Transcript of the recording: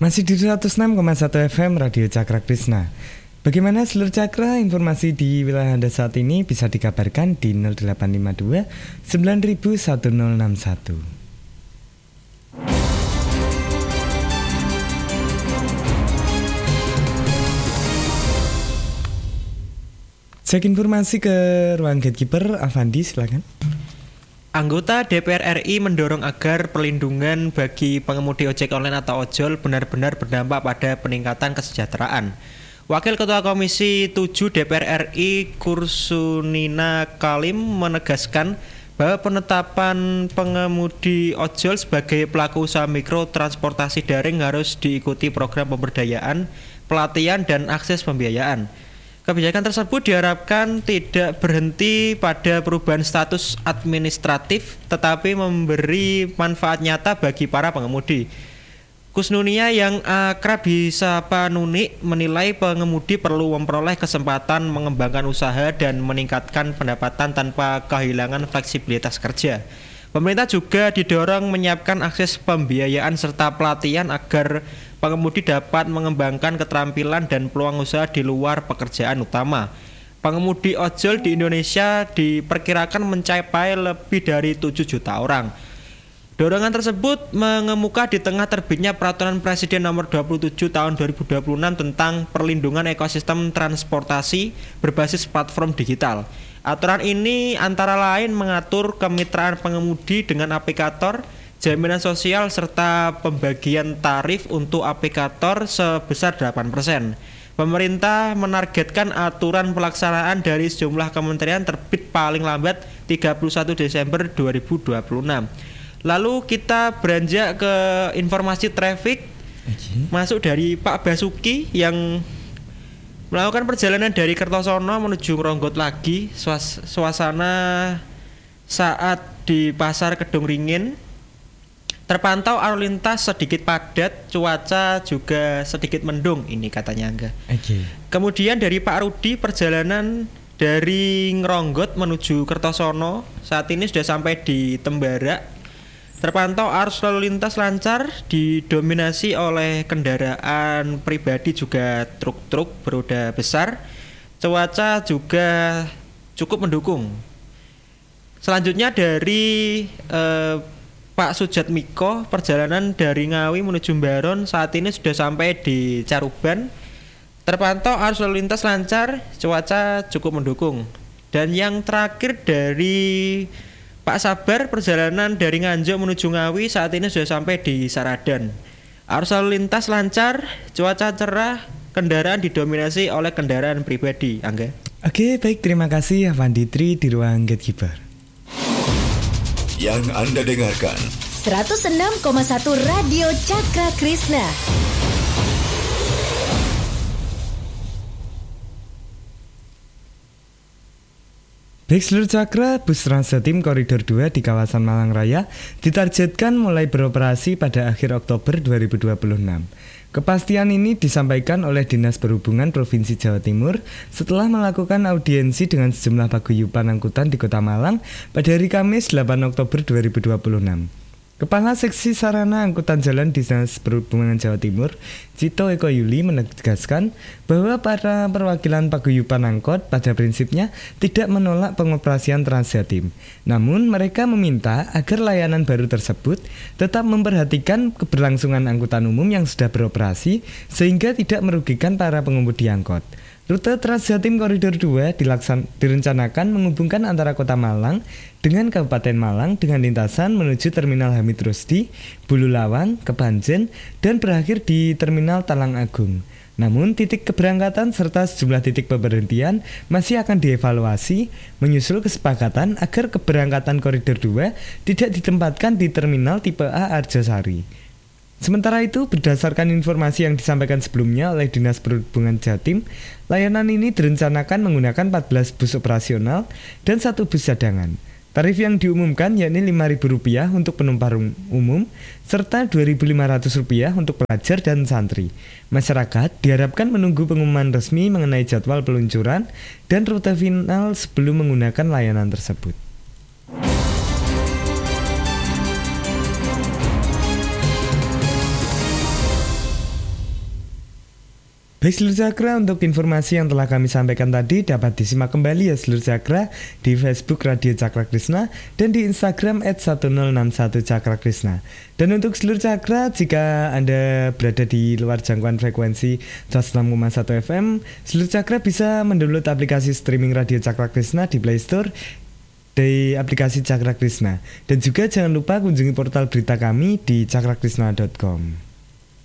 Masih di 106,1 FM Radio Cakra Krishna. Bagaimana seluruh cakra, informasi di wilayah Anda saat ini bisa dikabarkan di 0852 9000 1061. Cek informasi ke ruang gatekeeper. Avandi, silakan. Anggota DPR RI mendorong agar perlindungan bagi pengemudi ojek online atau ojol benar-benar berdampak pada peningkatan kesejahteraan. Wakil Ketua Komisi 7 DPR RI Kursunina Kalim menegaskan bahwa penetapan pengemudi ojol sebagai pelaku usaha mikro transportasi daring harus diikuti program pemberdayaan, pelatihan, dan akses pembiayaan. Kebijakan tersebut diharapkan tidak berhenti pada perubahan status administratif, tetapi memberi manfaat nyata bagi para pengemudi. Kusnunia yang akrab disapa Nunik menilai pengemudi perlu memperoleh kesempatan mengembangkan usaha dan meningkatkan pendapatan tanpa kehilangan fleksibilitas kerja. Pemerintah juga didorong menyiapkan akses pembiayaan serta pelatihan agar pengemudi dapat mengembangkan keterampilan dan peluang usaha di luar pekerjaan utama. Pengemudi ojol di Indonesia diperkirakan mencapai lebih dari 7 juta orang. Dorongan tersebut mengemuka di tengah terbitnya Peraturan Presiden Nomor 27 Tahun 2026 tentang perlindungan ekosistem transportasi berbasis platform digital. Aturan ini antara lain mengatur kemitraan pengemudi dengan aplikator, jaminan sosial, serta pembagian tarif untuk aplikator sebesar 8%. Pemerintah menargetkan aturan pelaksanaan dari sejumlah kementerian terbit paling lambat 31 Desember 2026. Lalu kita beranjak ke informasi traffic. Masuk dari Pak Basuki yang melakukan perjalanan dari Kertosono menuju Ngronggot lagi. Suasana saat di Pasar Kedung Ringin terpantau arus lintas sedikit padat, cuaca juga sedikit mendung, ini katanya Angga. Kemudian dari Pak Rudi, perjalanan dari Ngronggot menuju Kertosono saat ini sudah sampai di Tembarak. Terpantau arus lalu lintas lancar, didominasi oleh kendaraan pribadi juga truk-truk beroda besar. Cuaca juga cukup mendukung. Selanjutnya dari Pak Sujatmiko, perjalanan dari Ngawi menuju Baron saat ini sudah sampai di Caruban. Terpantau arus lalu lintas lancar, cuaca cukup mendukung. Dan yang terakhir dari Pak Sabar, perjalanan dari Nganjuk menuju Ngawi saat ini sudah sampai di Saradan. Arus lalu lintas lancar, cuaca cerah, kendaraan didominasi oleh kendaraan pribadi. Angga. Oke, baik, terima kasih Avandi Tri di ruang gatekeeper. Yang Anda dengarkan 106,1 Radio Cakra Krishna. Baik seluruh cakra, bus Transjatim Koridor 2 di kawasan Malang Raya ditargetkan mulai beroperasi pada akhir Oktober 2026. Kepastian ini disampaikan oleh Dinas Perhubungan Provinsi Jawa Timur setelah melakukan audiensi dengan sejumlah paguyuban angkutan di Kota Malang pada hari Kamis 8 Oktober 2026. Kepala Seksi Sarana Angkutan Jalan Dinas Perhubungan Jawa Timur, Cito Eko Yuli, menegaskan bahwa para perwakilan paguyuban angkot pada prinsipnya tidak menolak pengoperasian Transjatim. Namun mereka meminta agar layanan baru tersebut tetap memperhatikan keberlangsungan angkutan umum yang sudah beroperasi sehingga tidak merugikan para pengemudi angkot. Rute Transjatim Koridor 2 direncanakan menghubungkan antara Kota Malang dengan Kabupaten Malang dengan lintasan menuju Terminal Hamid Rusdi, Bululawang, Kepanjen, dan berakhir di Terminal Talang Agung. Namun titik keberangkatan serta sejumlah titik pemberhentian masih akan dievaluasi menyusul kesepakatan agar keberangkatan Koridor 2 tidak ditempatkan di Terminal Tipe A Arjosari. Sementara itu, berdasarkan informasi yang disampaikan sebelumnya oleh Dinas Perhubungan Jatim, layanan ini direncanakan menggunakan 14 bus operasional dan 1 bus cadangan. Tarif yang diumumkan yakni Rp5.000 untuk penumpang umum, serta Rp2.500 untuk pelajar dan santri. Masyarakat diharapkan menunggu pengumuman resmi mengenai jadwal peluncuran dan rute final sebelum menggunakan layanan tersebut. Baik Seluruh Cakra, untuk informasi yang telah kami sampaikan tadi dapat disimak kembali ya Seluruh Cakra di Facebook Radio Cakra Krishna dan di Instagram @1061cakrakrishna. Dan untuk Seluruh Cakra, jika Anda berada di luar jangkauan frekuensi 106,1 FM, Seluruh Cakra bisa mendownload aplikasi streaming Radio Cakra Krishna di Play Store di aplikasi Cakra Krishna. Dan juga jangan lupa kunjungi portal berita kami di cakrakrishna.com.